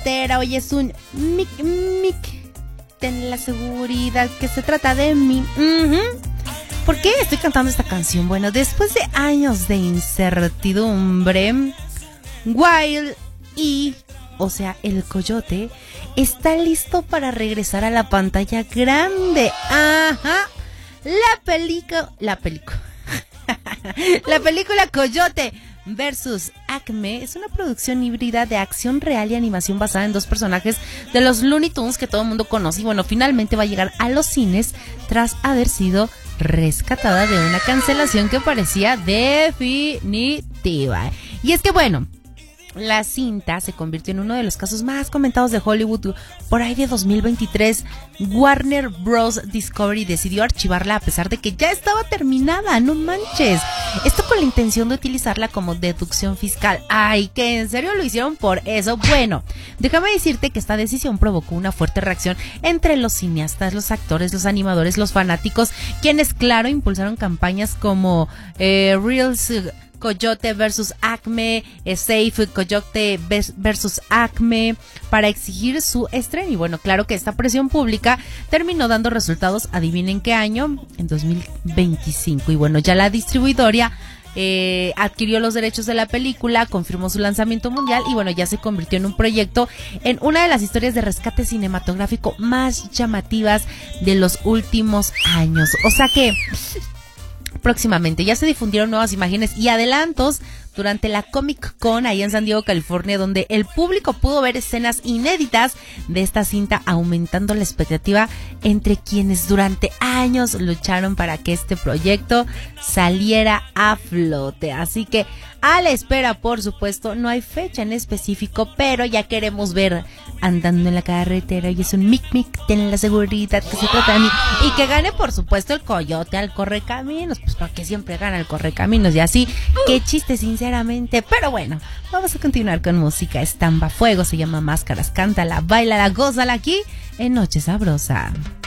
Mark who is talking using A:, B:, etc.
A: carretera. Hoy es un mic. Ten la seguridad que se trata de mí. ¿Por qué estoy cantando esta canción? Bueno, después de años de incertidumbre, Wild E, o sea, el coyote, está listo para regresar a la pantalla grande. Ajá. La película Coyote versus Acme es una producción híbrida de acción real y animación basada en dos personajes de los Looney Tunes que todo el mundo conoce. Y bueno, finalmente va a llegar a los cines tras haber sido rescatada de una cancelación que parecía definitiva. Y es que bueno, la cinta se convirtió en uno de los casos más comentados de Hollywood. Por ahí de 2023, Warner Bros. Discovery decidió archivarla a pesar de que ya estaba terminada. No manches. Esto con la intención de utilizarla como deducción fiscal. Ay, que en serio lo hicieron por eso. Bueno, déjame decirte que esta decisión provocó una fuerte reacción entre los cineastas, los actores, los animadores, los fanáticos, quienes, claro, impulsaron campañas como Reels Coyote versus Acme, Safe Coyote versus Acme, para exigir su estreno. Y bueno, claro que esta presión pública terminó dando resultados. Adivinen qué año, en 2025. Y bueno, ya la distribuidora adquirió los derechos de la película, confirmó su lanzamiento mundial y bueno, ya se convirtió en un proyecto, en una de las historias de rescate cinematográfico más llamativas de los últimos años. O sea que próximamente ya se difundieron nuevas imágenes y adelantos durante la Comic Con ahí en San Diego, California, donde el público pudo ver escenas inéditas de esta cinta, aumentando la expectativa entre quienes durante años lucharon para que este proyecto saliera a flote. Así que a la espera, por supuesto, no hay fecha en específico, pero ya queremos ver andando en la carretera y es un mic, ten la seguridad que se trata de mí. Y que gane, por supuesto, el coyote al correcaminos, pues porque siempre gana el correcaminos y así, qué chiste sinceramente. Pero bueno, vamos a continuar con música. Estampa Fuego, se llama Máscaras, cántala, bailala, gózala aquí en Noche Sabrosa.